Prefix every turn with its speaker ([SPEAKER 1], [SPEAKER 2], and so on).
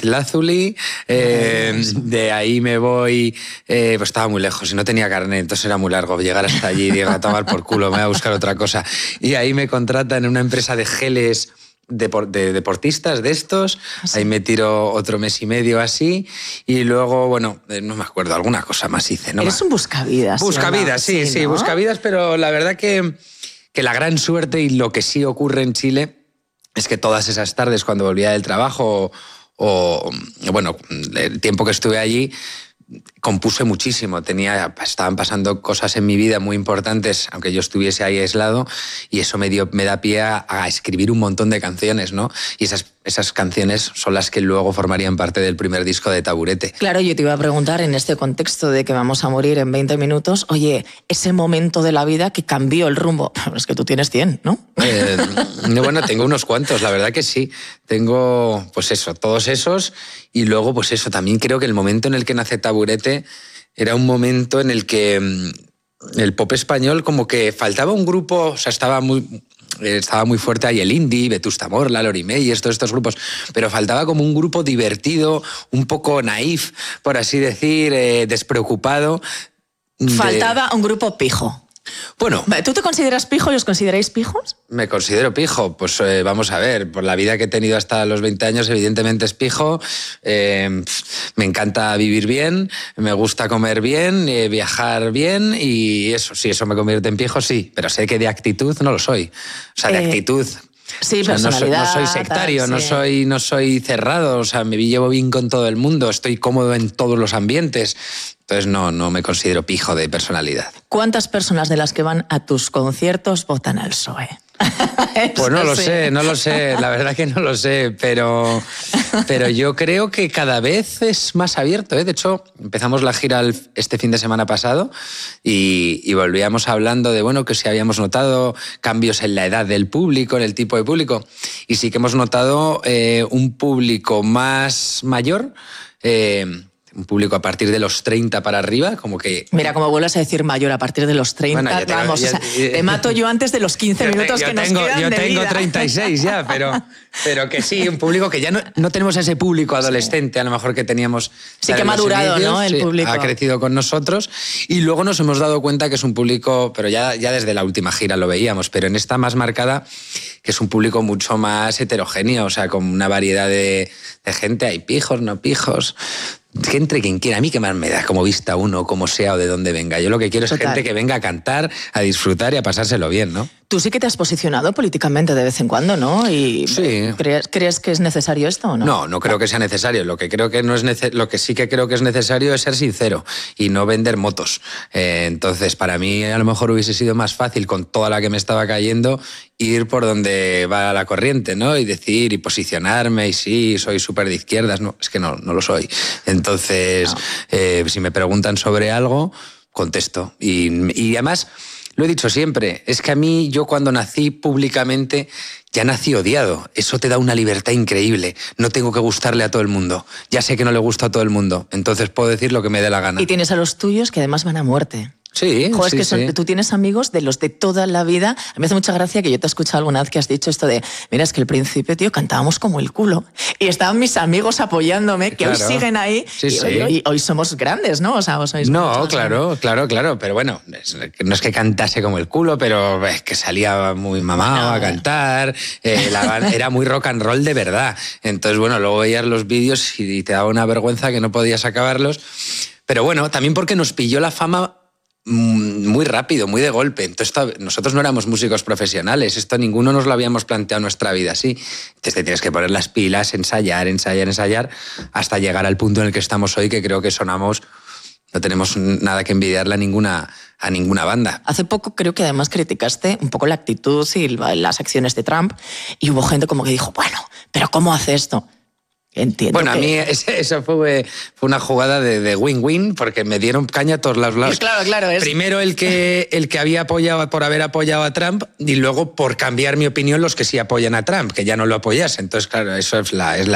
[SPEAKER 1] Lázuli, de ahí me voy, pues estaba muy lejos y no tenía carnet, entonces era muy largo llegar hasta allí y digo, a tomar por culo, me voy a buscar otra cosa. Y ahí me contratan en una empresa de geles de deportistas de estos, ahí me tiro otro mes y medio así, y luego, bueno, no me acuerdo, alguna cosa más hice. ¿No?
[SPEAKER 2] Eres un buscavidas.
[SPEAKER 1] Buscavidas, sí, ¿no? Buscavidas, pero la verdad que la gran suerte y lo que sí ocurre en Chile es que todas esas tardes cuando volvía del trabajo o bueno, el tiempo que estuve allí, compuse muchísimo. Estaban pasando cosas en mi vida muy importantes, aunque yo estuviese ahí aislado, y eso me da pie a escribir un montón de canciones, ¿no? Y esas canciones son las que luego formarían parte del primer disco de Taburete.
[SPEAKER 2] Claro, yo te iba a preguntar en este contexto de que vamos a morir en 20 minutos, oye, ese momento de la vida que cambió el rumbo. Es que tú tienes 100, ¿no?
[SPEAKER 1] Bueno, tengo unos cuantos, la verdad que sí. Tengo, pues eso, todos esos, y luego, pues eso, también creo que el momento en el que nace Taburete era un momento en el que el pop español como que faltaba un grupo, o sea, estaba muy fuerte ahí el indie, Vetusta Morla, Lori Meyers, todos estos grupos, pero faltaba como un grupo divertido, un poco naif, por así decir, despreocupado.
[SPEAKER 2] Faltaba un grupo pijo.
[SPEAKER 1] Bueno,
[SPEAKER 2] ¿tú te consideras pijo y os consideráis pijos?
[SPEAKER 1] Me considero pijo, pues vamos a ver, por la vida que he tenido hasta los 20 años, evidentemente es pijo, me encanta vivir bien, me gusta comer bien, viajar bien, y eso, sí, eso me convierte en pijo, sí, pero sé que de actitud no lo soy, o sea, de actitud...
[SPEAKER 2] Sí,
[SPEAKER 1] o sea,
[SPEAKER 2] personalidad.
[SPEAKER 1] No soy sectario,
[SPEAKER 2] tal, sí.
[SPEAKER 1] no soy cerrado, o sea, me llevo bien con todo el mundo, estoy cómodo en todos los ambientes. Entonces no me considero pijo de personalidad.
[SPEAKER 2] ¿Cuántas personas de las que van a tus conciertos votan al PSOE?
[SPEAKER 1] Pues no lo sé, la verdad que no lo sé, pero yo creo que cada vez es más abierto, ¿eh? De hecho, empezamos la gira este fin de semana pasado y volvíamos hablando de, bueno, que si habíamos notado cambios en la edad del público, en el tipo de público, y sí que hemos notado un público más mayor, un público a partir de los 30 para arriba, como que...
[SPEAKER 2] Mira, como vuelves a decir mayor a partir de los 30, bueno, vamos, o sea, te mato yo antes de los 15 minutos que nos quedan
[SPEAKER 1] yo
[SPEAKER 2] de
[SPEAKER 1] tengo
[SPEAKER 2] vida.
[SPEAKER 1] 36 ya, pero que sí, un público que ya no tenemos ese público adolescente, sí, a lo mejor que teníamos...
[SPEAKER 2] Sí, que ha madurado, ¿no? El público.
[SPEAKER 1] Ha crecido con nosotros, y luego nos hemos dado cuenta que es un público, pero ya desde la última gira lo veíamos, pero en esta más marcada, que es un público mucho más heterogéneo, o sea, con una variedad de gente, hay pijos, no pijos... Que entre quien quiera, a mí qué más me da, como vista uno, como sea o de dónde venga. Yo lo que quiero es gente que venga a cantar, a disfrutar y a pasárselo bien, ¿no?
[SPEAKER 2] Tú sí que te has posicionado políticamente de vez en cuando, ¿no? Y
[SPEAKER 1] sí.
[SPEAKER 2] ¿Crees que es necesario esto o no?
[SPEAKER 1] No creo que sea necesario. Lo que sí que creo que es necesario es ser sincero y no vender motos. Entonces, para mí a lo mejor hubiese sido más fácil, con toda la que me estaba cayendo, ir por donde va la corriente, ¿no? Y decir y posicionarme, y sí, soy súper de izquierdas. No, es que no lo soy. Entonces, si me preguntan sobre algo, contesto. Y además, lo he dicho siempre, es que a mí, yo cuando nací públicamente, ya nací odiado. Eso te da una libertad increíble. No tengo que gustarle a todo el mundo. Ya sé que no le gusta a todo el mundo. Entonces puedo decir lo que me dé la gana.
[SPEAKER 2] Y tienes a los tuyos que además van a muerte.
[SPEAKER 1] Sí,
[SPEAKER 2] Joder,
[SPEAKER 1] sí,
[SPEAKER 2] es que tú tienes amigos de los de toda la vida. A mí me hace mucha gracia que yo te he escuchado alguna vez que has dicho esto de, mira, es que al principio, tío, cantábamos como el culo. Y estaban mis amigos apoyándome, que claro, hoy siguen ahí.
[SPEAKER 1] Sí,
[SPEAKER 2] y
[SPEAKER 1] sí.
[SPEAKER 2] hoy somos grandes, ¿no? O sea, vos sois
[SPEAKER 1] no, claro. Pero bueno, no es que cantase como el culo, pero es que salía muy mamado a cantar. Era muy rock and roll de verdad. Entonces, bueno, luego veías los vídeos y te daba una vergüenza que no podías acabarlos. Pero bueno, también porque nos pilló la fama muy rápido, muy de golpe. Entonces, nosotros no éramos músicos profesionales, esto ninguno nos lo habíamos planteado en nuestra vida así. Entonces te tienes que poner las pilas, ensayar, hasta llegar al punto en el que estamos hoy, que creo que sonamos, no tenemos nada que envidiarle a ninguna banda.
[SPEAKER 2] Hace poco creo que además criticaste un poco la actitud y las acciones de Trump, y hubo gente como que dijo, bueno, pero ¿cómo hace esto? Entiendo.
[SPEAKER 1] Bueno, a mí eso fue una jugada de win-win, porque me dieron caña a todos los lados.
[SPEAKER 2] Claro.
[SPEAKER 1] Primero el que había apoyado por haber apoyado a Trump, y luego por cambiar mi opinión los que sí apoyan a Trump, que ya no lo apoyas. Entonces, claro, eso es la